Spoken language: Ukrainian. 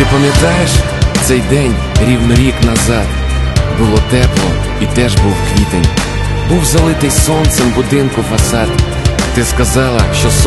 пам'ятаєш цей день рівно рік назад? Було тепло і теж був квітень. Був залитий сонцем будинку фасад. Ти сказала, що